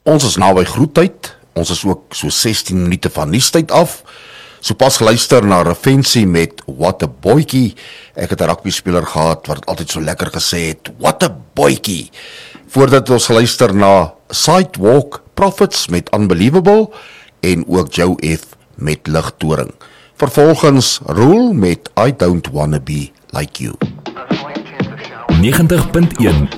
Ons is naby groettyd, ons is ook so 16 minute van nuustyd af. So pas geluister na Revensie met What a Boykie. Ek het 'n rugbyspeler gehad wat altyd so lekker gesê het, What a Boykie. Voordat ons geluister na Sidewalk Prophets met Unbelievable en ook Joe F met Ligtoring. Vervolgens Rule met I Don't Wanna Be Like You. 90.1